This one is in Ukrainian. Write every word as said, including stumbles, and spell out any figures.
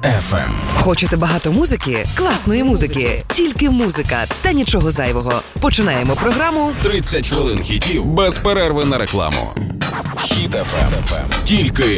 еф ем. Хочете багато музики? Класної музики. Тільки музика та нічого зайвого. Починаємо програму тридцять хвилин хітів без перерви на рекламу. Хіт еф ем. Тільки